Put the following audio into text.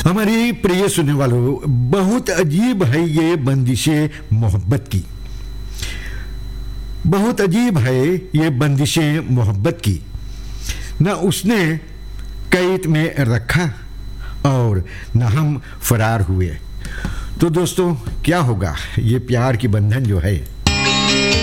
हमारी प्रिय सुनने वालों, बहुत अजीब है ये बंदिशें मोहब्बत की। बहुत अजीब है ये बंदिशें मोहब्बत की। न उसने कैद में रखा और न हम फरार हुए। तो दोस्तों, क्या होगा ये प्यार की बंधन जो है